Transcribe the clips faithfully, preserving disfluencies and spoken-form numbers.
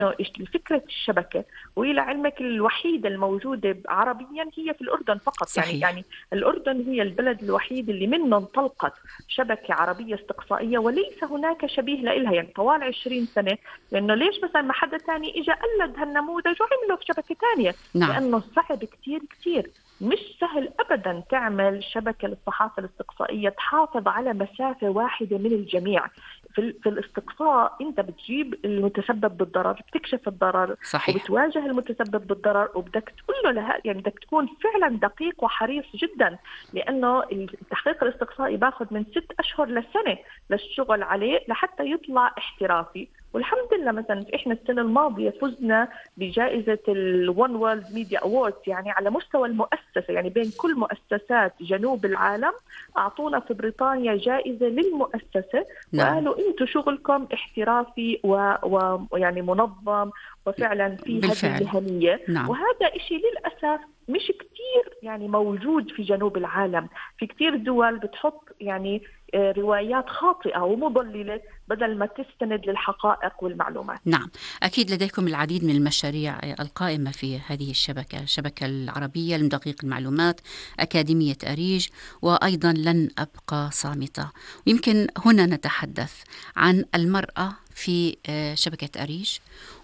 فكرة الشبكة، وإلى علمك الوحيدة الموجودة عربيا هي في الأردن فقط. صحيح. يعني يعني الأردن هي البلد الوحيد اللي منه انطلقت شبكة عربية استقصائية، وليس هناك شبيه لها يعني طوال عشرين سنة. لأنه ليش مثلا ما حدا تاني إجا قلد هالنموذج وعمله في شبكة تانية؟ نعم. لأنه صعب كتير كتير، مش سهل أبدا تعمل شبكة للصحافة الاستقصائية تحافظ على مسافة واحدة من الجميع. في, في الاستقصاء أنت بتجيب المتسبب بالضرر، بتكشف الضرر، صحيح. وبتواجه المتسبب بالضرر، وبدك تقول له لها يعني بدك تكون فعلا دقيق وحريص جدا، لأنه التحقيق الاستقصائي باخذ من ست أشهر لسنة للشغل عليه لحتى يطلع احترافي. والحمد لله مثلا احنا السنه الماضيه فزنا بجائزه الون وورلد ميديا اووردز، يعني على مستوى المؤسسه، يعني بين كل مؤسسات جنوب العالم اعطونا في بريطانيا جائزه للمؤسسه. نعم. وقالوا انتم شغلكم احترافي ويعني منظم وفعلا في هذه المهنيه. نعم. وهذا إشي للاسف مش كتير يعني موجود في جنوب العالم. في كتير دول بتحط يعني روايات خاطئة ومضللة بدل ما تستند للحقائق والمعلومات. نعم، أكيد لديكم العديد من المشاريع القائمة في هذه الشبكة، الشبكة العربية لتدقيق المعلومات، أكاديمية أريج، وأيضا لن أبقى صامتة. ويمكن هنا نتحدث عن المرأة في شبكة أريج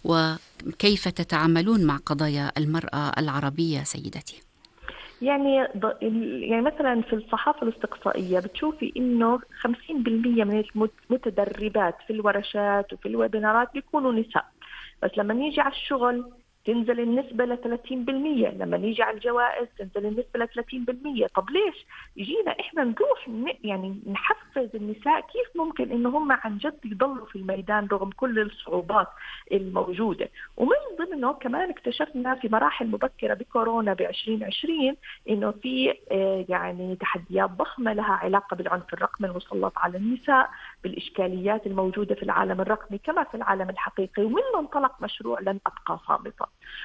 وكيف تتعاملون مع قضايا المرأة العربية سيدتي. يعني يعني مثلا في الصحافة الاستقصائية بتشوفي إنه خمسين بالمئة من المتدربات في الورشات وفي الويبينارات بيكونوا نساء، بس لما نيجي على الشغل تنزل النسبة ل ثلاثين بالمئة، لما نيجي على الجوائز تنزل النسبة ل ثلاثين بالمئة. طب ليش يجينا إحنا نروح يعني نحفز النساء؟ كيف ممكن إنه هم عن جد يضلوا في الميدان رغم كل الصعوبات الموجودة؟ ومن ضمنه كمان اكتشفنا في مراحل مبكرة بكورونا بعشرين عشرين إنه في يعني تحديات ضخمة لها علاقة بالعنف الرقمي المسلط على النساء، بالإشكاليات الموجودة في العالم الرقمي كما في العالم الحقيقي. ومنه انطلق مشروع لن أبقى صامتة.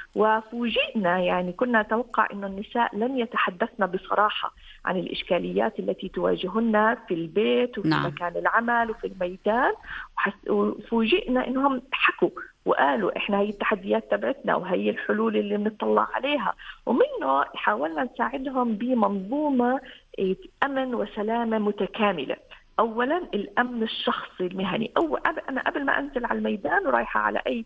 وفوجئنا يعني كنا نتوقع إنه النساء لن يتحدثن بصراحة عن الإشكاليات التي تواجهن في البيت وفي نعم. مكان العمل وفي الميدان، وفوجئنا إنهم حكوا وقالوا إحنا هي التحديات تبعتنا وهي الحلول اللي بنطلع عليها. ومنه حاولنا نساعدهم بمنظومة أمن وسلامة متكاملة. أولا الأمن الشخصي المهني، أو أنا قبل ما أنزل على الميدان ورايحة على أي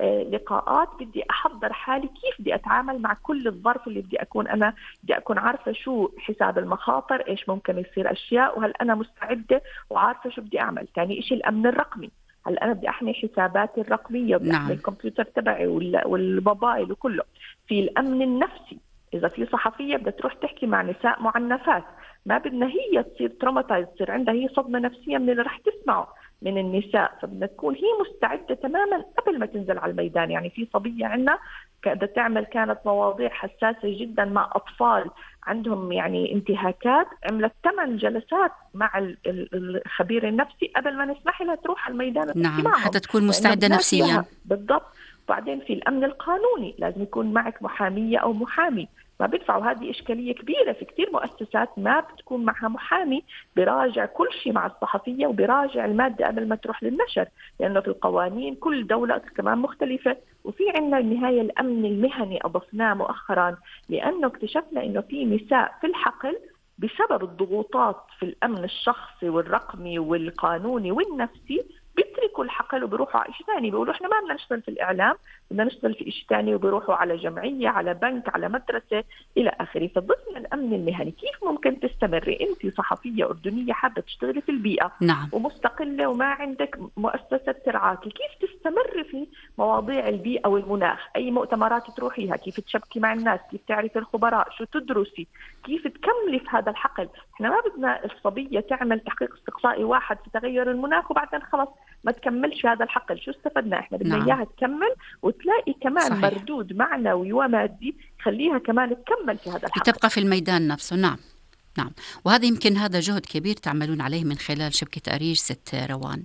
لقاءات بدي أحضر حالي كيف بدي أتعامل مع كل الظرف اللي بدي أكون أنا بدي أكون عارفة شو حساب المخاطر، إيش ممكن يصير أشياء، وهل أنا مستعدة وعارفة شو بدي أعمل. تاني إشي الأمن الرقمي، هل أنا بدي أحمي حساباتي الرقمية وبدي أحمي الكمبيوتر تبعي والموبايل وكله. في الأمن النفسي، إذا في صحفية بدها تروح تحكي مع نساء معنفات ما بدنا هي تصير تروماتايز، تصير عندها هي صدمة نفسية من اللي رح تسمعه من النساء، فبدنا تكون هي مستعدة تماما قبل ما تنزل على الميدان. يعني في صبية عندنا بدها تعمل كانت مواضيع حساسة جدا مع أطفال عندهم يعني انتهاكات، عملت ثمان جلسات مع الخبير النفسي قبل ما نسمح لها تروح على الميدان وتحكي نعم. معهم، حتى تكون مستعدة نفسيا. بالضبط. بعدين في الأمن القانوني لازم يكون معك محامية أو محامي، ما بيدفعوا. هذه إشكالية كبيرة في كتير مؤسسات، ما بتكون معها محامي براجع كل شيء مع الصحفية وبراجع المادة قبل ما تروح للنشر، لأنه في القوانين كل دولة كمان مختلفة. وفي عنا النهاية الأمن المهني أضفناه مؤخرا، لأنه اكتشفنا إنه في نساء في الحقل بسبب الضغوطات في الأمن الشخصي والرقمي والقانوني والنفسي بيتركوا الحقل وبيروحوا على شيء ثاني، بيقولوا احنا ما بدنا نشتغل في الإعلام، بدنا نشتغل في شيء ثاني، وبيروحوا على جمعية، على بنك، على مدرسة إلى آخره. فضمن الأمن المهني كيف ممكن تستمري أنت صحفية أردنية حابة تشتغلي في البيئة نعم. ومستقلة وما عندك مؤسسة ترعاكي، كيف تستمري في مواضيع البيئة والمناخ؟ أي مؤتمرات تروحيها، كيف تشبكي مع الناس، كيف تعرفي الخبراء، شو تدرسي، كيف تكملي في هذا الحقل. احنا ما بدنا الصبية تعمل تحقيق استقصائي واحد في تغير المناخ وبعدين خلص ما تكملش في هذا الحقل. شو استفدنا؟ احنا بدنا نعم. اياها تكمل وتلاقي كمان صحيح. مردود معنوي ومادي خليها كمان تكمل في هذا الحقل، تبقى في الميدان نفسه. نعم. نعم. وهذا يمكن هذا جهد كبير تعملون عليه من خلال شبكة أريج ست روان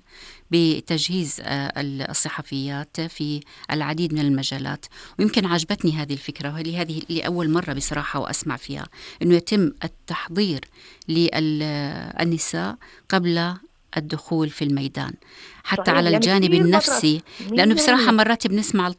بتجهيز الصحفيات في العديد من المجالات. ويمكن عجبتني هذه الفكرة، وهي هذه لأول مرة بصراحة وأسمع فيها، أنه يتم التحضير للنساء قبل الدخول في الميدان حتى صحيح، على يعني الجانب كثير مرات النفسي، لأنه بصراحة مية بالمية. مرات بنسمع